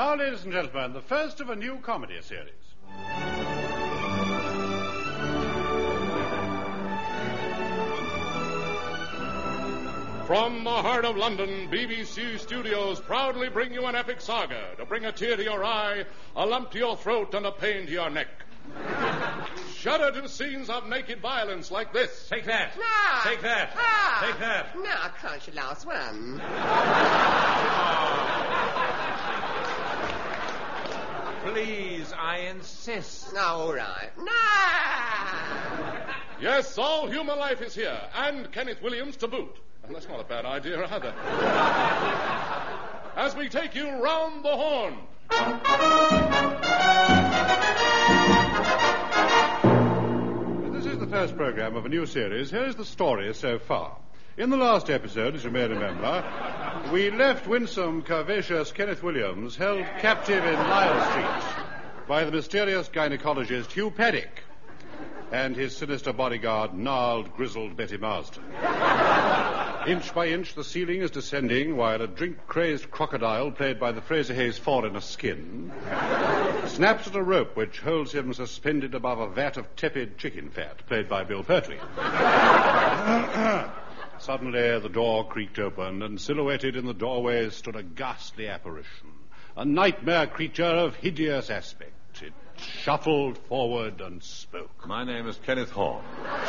Now, ladies and gentlemen, the first of a new comedy series. From the heart of London, BBC Studios proudly bring you an epic saga to bring a tear to your eye, a lump to your throat, and a pain to your neck. Shudder to scenes of naked violence like this. Take that. No. Take that. Ah. Take that. No, I can't your last one. Please, I insist. All right. No. Yes, all human life is here, and Kenneth Williams to boot. And that's not a bad idea either. As we take you round the horn. This is the first program of a new series. Here's the story so far. In the last episode, as you may remember, we left winsome, curvaceous Kenneth Williams held captive in Lyle Street by the mysterious gynecologist Hugh Paddock and his sinister bodyguard, gnarled, grizzled Betty Marsden. Inch by inch, the ceiling is descending while a drink-crazed crocodile, played by the Fraser Hayes foreigner Skin, snaps at a rope which holds him suspended above a vat of tepid chicken fat, played by Bill Pertwee. Suddenly, the door creaked open, and silhouetted in the doorway stood a ghastly apparition, a nightmare creature of hideous aspect. It shuffled forward and spoke. My name is Kenneth Horn.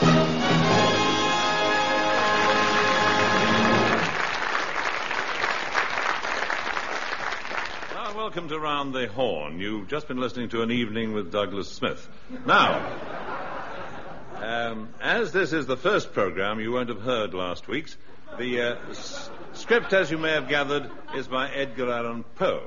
Welcome to Round the Horn. You've just been listening to An Evening with Douglas Smith. Now, as this is the first program, you won't have heard last week's. The script, as you may have gathered, is by Edgar Allan Poe.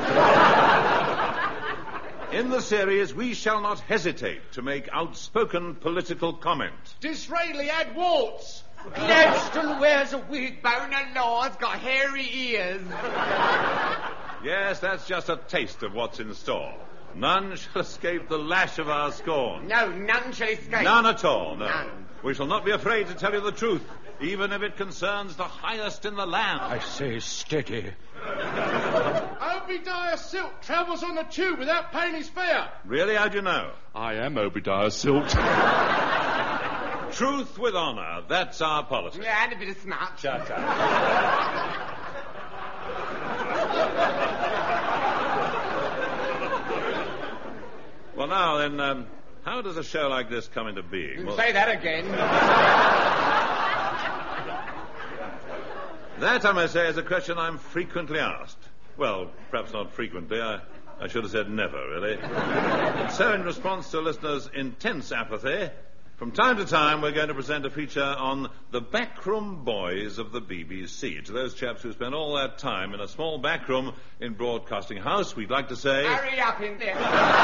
In the series, we shall not hesitate to make outspoken political comment. Disraeli had warts. Gladstone wears a wig. Boner Law's got hairy ears. Yes, that's just a taste of what's in store. None shall escape the lash of our scorn. No, none shall escape. None at all, no. None. We shall not be afraid to tell you the truth, even if it concerns the highest in the land. I say steady. Obadiah Silk travels on the tube without paying his fare. Really? How'd you know? I am Obadiah Silk. Truth with honour. That's our policy. Yeah, and a bit of smart. Shut up. Well, now then, how does a show like this come into being? Well, Say that again. that, I may say, is a question I'm frequently asked. Well, perhaps not frequently. I should have said never, really. And so, in response to listeners' intense apathy, from time to time, we're going to present a feature on the backroom boys of the BBC. To those chaps who spend all that time in a small backroom in Broadcasting House, we'd like to say... Hurry up in there.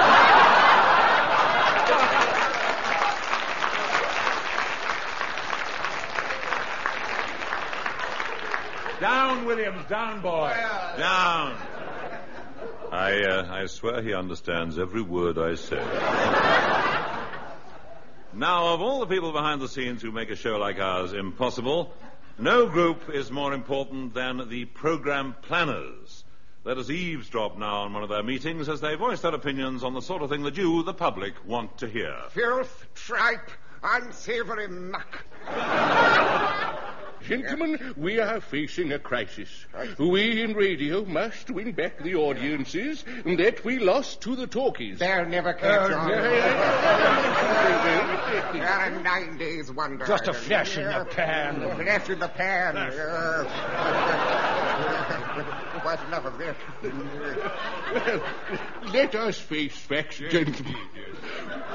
Down, Williams, down, boy. Down. I swear he understands every word I say. Now, of all the people behind the scenes who make a show like ours impossible, no group is more important than the program planners. Let us eavesdrop now on one of their meetings as they voice their opinions on the sort of thing that you, the public, want to hear. Filth, tripe, unsavory muck. Gentlemen, we are facing a crisis. We in radio must win back the audiences that we lost to the talkies. They'll never catch on. They're a 9 days wonder. Just a flash in the pan. A flash in the pan. Quite enough of this. Let us face facts, gentlemen.